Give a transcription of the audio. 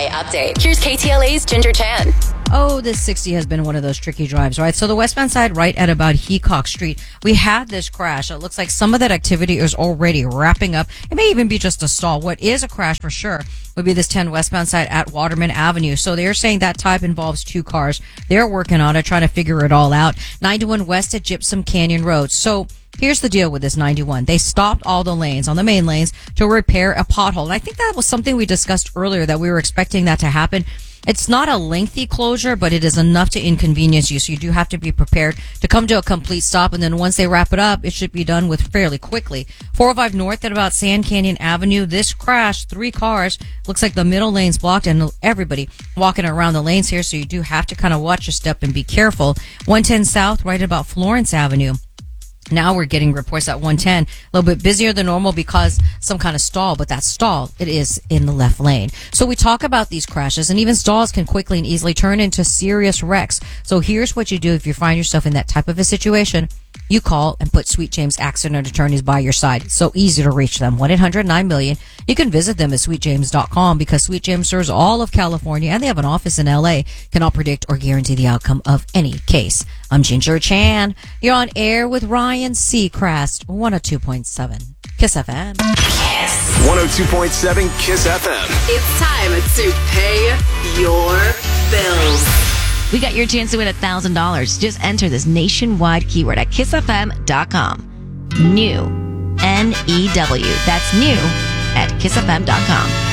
update. Here's KTLA's Ginger Chan. Oh, this 60 has been one of those tricky drives, right? So the westbound side, right at about Heacock Street, we had this crash. It looks like some of that activity is already wrapping up. It may even be just a stall. What is a crash for sure would be this 10 westbound side at Waterman Avenue. So they're saying that type involves two cars. They're working on it, trying to figure it all out. 91 west at Gypsum Canyon Road. So here's the deal with this 91. They stopped all the lanes on the main lanes to repair a pothole. And I think that was something we discussed earlier, that we were expecting that to happen. It's not a lengthy closure, but it is enough to inconvenience you. So you do have to be prepared to come to a complete stop. And then once they wrap it up, it should be done with fairly quickly. 405 north at about Sand Canyon Avenue. This crash, 3 cars. Looks like the middle lane's blocked and everybody walking around the lanes here. So you do have to kind of watch your step and be careful. 110 south right about Florence Avenue. Now we're getting reports at 110, a little bit busier than normal because some kind of stall, but that stall, it is in the left lane. So we talk about these crashes, and even stalls can quickly and easily turn into serious wrecks. So here's what you do if you find yourself in that type of a situation. You call and put Sweet James Accident Attorneys by your side. So easy to reach them. 1-800-9-MILLION. You can visit them at sweetjames.com because Sweet James serves all of California and they have an office in LA. Cannot predict or guarantee the outcome of any case. I'm Ginger Chan. You're on air with Ryan Seacrest. 102.7 Kiss FM. Kiss. 102.7 Kiss FM. It's time to pay your bills. We got your chance to win $1,000. Just enter this nationwide keyword at kissfm.com. New. N-E-W. That's new at kissfm.com.